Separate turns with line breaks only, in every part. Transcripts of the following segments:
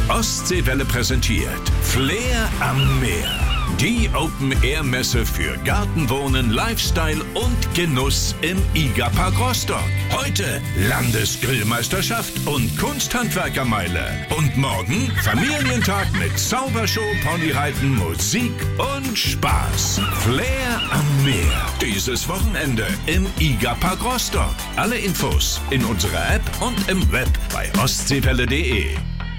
Ostseewelle präsentiert Flair am Meer. Die Open-Air-Messe für Gartenwohnen, Lifestyle und Genuss im IGA-Park Rostock. Heute Landesgrillmeisterschaft und Kunsthandwerkermeile. Und morgen Familientag mit Zaubershow, Ponyreiten, Musik und Spaß. Flair am Meer. Dieses Wochenende im IGA-Park Rostock. Alle Infos in unserer App und im Web bei ostseewelle.de.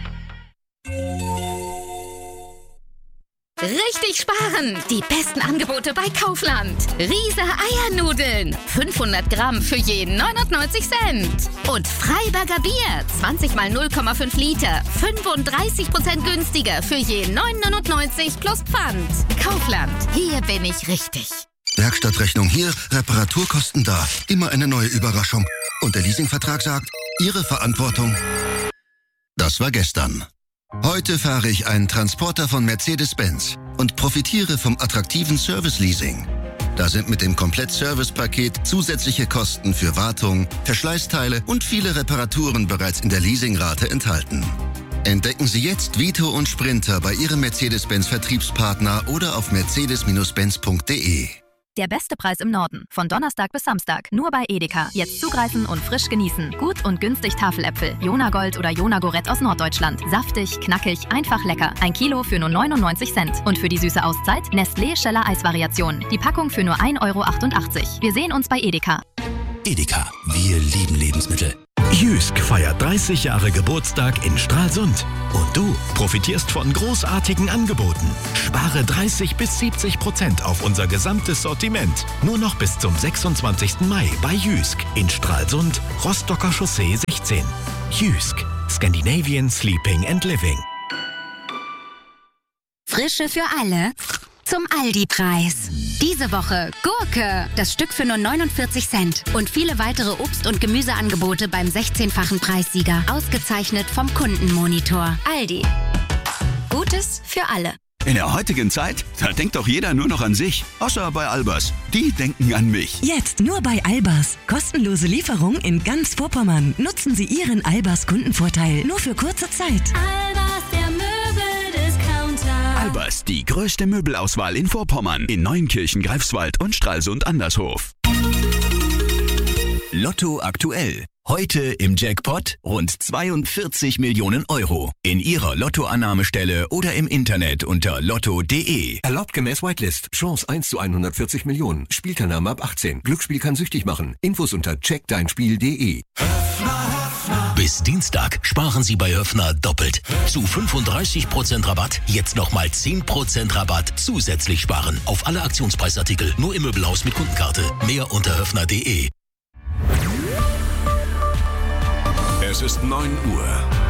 Richtig sparen! Die besten Angebote bei Kaufland. Riese Eiernudeln. 500 Gramm für jeden 99 Cent. Und Freiberger Bier. 20 mal 0,5 Liter. 35% günstiger für jeden 9,99 plus Pfand. Kaufland. Hier bin ich richtig.
Werkstattrechnung hier, Reparaturkosten da. Immer eine neue Überraschung. Und der Leasingvertrag sagt, Ihre Verantwortung. Das war gestern. Heute fahre ich einen Transporter von Mercedes-Benz und profitiere vom attraktiven Service-Leasing. Da sind mit dem Komplett-Service-Paket zusätzliche Kosten für Wartung, Verschleißteile und viele Reparaturen bereits in der Leasingrate enthalten. Entdecken Sie jetzt Vito und Sprinter bei Ihrem Mercedes-Benz-Vertriebspartner oder auf mercedes-benz.de.
Der beste Preis im Norden. Von Donnerstag bis Samstag. Nur bei Edeka. Jetzt zugreifen und frisch genießen. Gut und günstig Tafeläpfel. Jonagold oder Jonagorett aus Norddeutschland. Saftig, knackig, einfach lecker. 1 Kilo für nur 99 Cent. Und für die süße Auszeit Nestlé Scheller Eisvariation. Die Packung für nur 1,88 €. Wir sehen uns bei Edeka.
Edeka. Wir lieben Lebensmittel.
Jysk feiert 30 Jahre Geburtstag in Stralsund. Und du profitierst von großartigen Angeboten. Spare 30-70% auf unser gesamtes Sortiment. Nur noch bis zum 26. Mai bei Jysk in Stralsund, Rostocker Chaussee 16. Jysk. Scandinavian Sleeping and Living.
Frische für alle zum Aldi-Preis. Diese Woche Gurke, das Stück für nur 49 Cent. Und viele weitere Obst- und Gemüseangebote beim 16-fachen Preissieger. Ausgezeichnet vom Kundenmonitor. Aldi. Gutes für alle.
In der heutigen Zeit, da denkt doch jeder nur noch an sich. Außer bei Albers. Die denken an mich.
Jetzt nur bei Albers. Kostenlose Lieferung in ganz Vorpommern. Nutzen Sie Ihren Albers Kundenvorteil nur für kurze Zeit.
Albers, der Möbeldiscounter.
Albers, die größte Möbelauswahl in Vorpommern. In Neuenkirchen, Greifswald und Stralsund-Andershof.
Lotto aktuell. Heute im Jackpot rund 42 Millionen Euro. In Ihrer Lottoannahmestelle oder im Internet unter lotto.de.
Erlaubt gemäß Whitelist. Chance 1 zu 140 Millionen. Spielteilnahme ab 18. Glücksspiel kann süchtig machen. Infos unter checkdeinspiel.de.
Bis Dienstag sparen Sie bei Höffner doppelt. Zu 35% Rabatt, jetzt nochmal 10% Rabatt zusätzlich sparen. Auf alle Aktionspreisartikel, nur im Möbelhaus mit Kundenkarte. Mehr unter höffner.de.
Es ist 9 Uhr.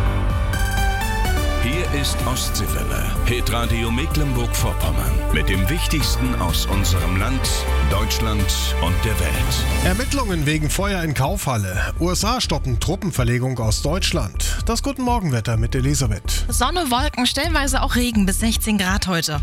Hier ist Ostseewelle, Hitradio Mecklenburg-Vorpommern. Mit dem Wichtigsten aus unserem Land, Deutschland und der Welt.
Ermittlungen wegen Feuer in Kaufhalle. USA stoppen Truppenverlegung aus Deutschland. Das Guten Morgenwetter mit Elisabeth.
Sonne, Wolken, stellenweise auch Regen bis 16 Grad heute.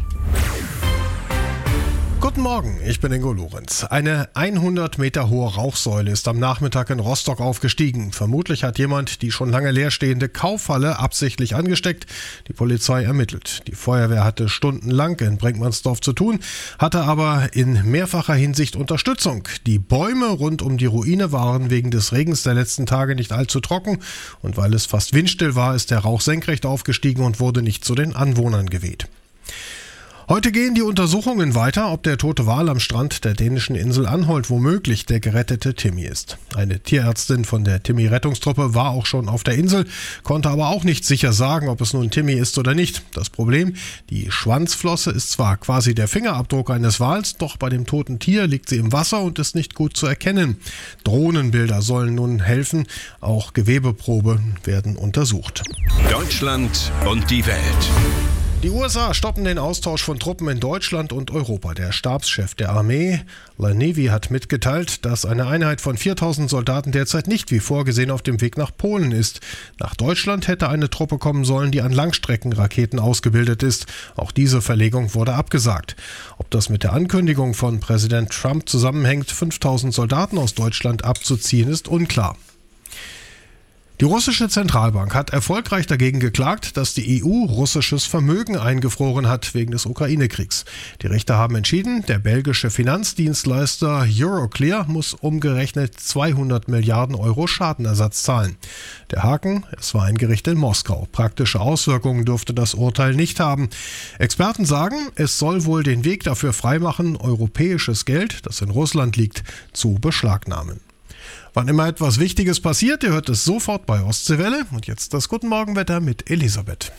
Guten Morgen, ich bin Ingo Lorenz. Eine 100 Meter hohe Rauchsäule ist am Nachmittag in Rostock aufgestiegen. Vermutlich hat jemand die schon lange leerstehende Kaufhalle absichtlich angesteckt. Die Polizei ermittelt. Die Feuerwehr hatte stundenlang in Brinkmannsdorf zu tun, hatte aber in mehrfacher Hinsicht Unterstützung. Die Bäume rund um die Ruine waren wegen des Regens der letzten Tage nicht allzu trocken. Und weil es fast windstill war, ist der Rauch senkrecht aufgestiegen und wurde nicht zu den Anwohnern geweht. Heute gehen die Untersuchungen weiter, ob der tote Wal am Strand der dänischen Insel Anholt womöglich der gerettete Timmy ist. Eine Tierärztin von der Timmy-Rettungstruppe war auch schon auf der Insel, konnte aber auch nicht sicher sagen, ob es nun Timmy ist oder nicht. Das Problem, die Schwanzflosse ist zwar quasi der Fingerabdruck eines Wals, doch bei dem toten Tier liegt sie im Wasser und ist nicht gut zu erkennen. Drohnenbilder sollen nun helfen, auch Gewebeproben werden untersucht.
Deutschland und die Welt.
Die USA stoppen den Austausch von Truppen in Deutschland und Europa. Der Stabschef der Armee, Lanevy, hat mitgeteilt, dass eine Einheit von 4000 Soldaten derzeit nicht wie vorgesehen auf dem Weg nach Polen ist. Nach Deutschland hätte eine Truppe kommen sollen, die an Langstreckenraketen ausgebildet ist. Auch diese Verlegung wurde abgesagt. Ob das mit der Ankündigung von Präsident Trump zusammenhängt, 5000 Soldaten aus Deutschland abzuziehen, ist unklar. Die russische Zentralbank hat erfolgreich dagegen geklagt, dass die EU russisches Vermögen eingefroren hat wegen des Ukraine-Kriegs. Die Richter haben entschieden, der belgische Finanzdienstleister Euroclear muss umgerechnet 200 Milliarden Euro Schadenersatz zahlen. Der Haken, es war ein Gericht in Moskau. Praktische Auswirkungen dürfte das Urteil nicht haben. Experten sagen, es soll wohl den Weg dafür freimachen, europäisches Geld, das in Russland liegt, zu beschlagnahmen. Wann immer etwas Wichtiges passiert, ihr hört es sofort bei Ostseewelle. Und jetzt das Guten Morgenwetter mit Elisabeth.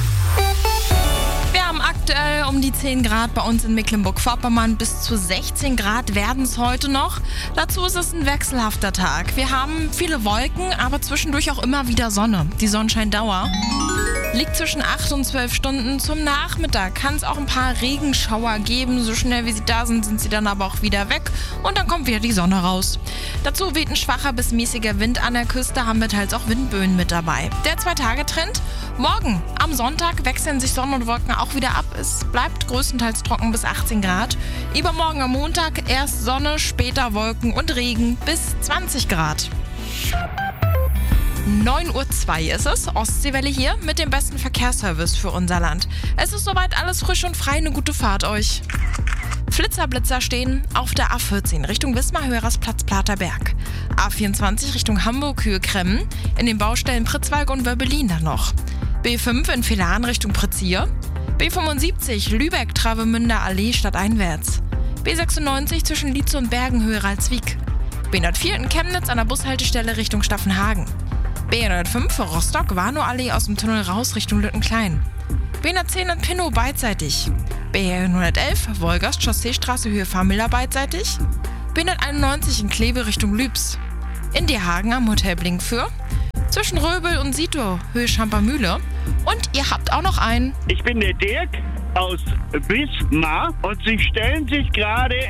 Wir haben aktuell um die 10 Grad bei uns in Mecklenburg-Vorpommern. Bis zu 16 Grad werden es heute noch. Dazu ist es ein wechselhafter Tag. Wir haben viele Wolken, aber zwischendurch auch immer wieder Sonne. Die Sonnenscheindauer liegt zwischen 8 und 12 Stunden. Zum Nachmittag kann es auch ein paar Regenschauer geben. So schnell wie sie da sind, sind sie dann aber auch wieder weg. Und dann kommt wieder die Sonne raus. Dazu weht ein schwacher bis mäßiger Wind an der Küste, haben wir teils auch Windböen mit dabei. Der 2-Tage-Trend: morgen am Sonntag wechseln sich Sonne und Wolken auch wieder ab. Es bleibt größtenteils trocken bis 18 Grad. Übermorgen am Montag erst Sonne, später Wolken und Regen bis 20 Grad. 9:02 Uhr ist es, Ostseewelle hier mit dem besten Verkehrsservice für unser Land. Es ist soweit alles frisch und frei, eine gute Fahrt euch. Flitzer stehen auf der A14 Richtung Wismar-Höhersplatz Platerberg. A24 Richtung Hamburg-Höhe-Kremmen, in den Baustellen Pritzwalk und Wörbelin dann noch. B5 in Villahn Richtung Pretzier. B75 Lübeck-Travemünder Allee stadteinwärts. B96 zwischen Lietze und Bergen Höhe Ralswiek. B104 in Chemnitz an der Bushaltestelle Richtung Staffenhagen. B105 für Rostock Warnow-Allee aus dem Tunnel raus Richtung Lüttenklein. B110 in Pinnow beidseitig. B111 Wolgast Chausseestraße Höhe Fahrmüller beidseitig. B191 in Kleve Richtung Lübs. In Dierhagen am Hotel Blinkfür. Zwischen Röbel und Sito Höhe Schampermühle. Und ihr habt auch noch einen.
Ich bin der Dirk aus Wismar und Sie stellen sich gerade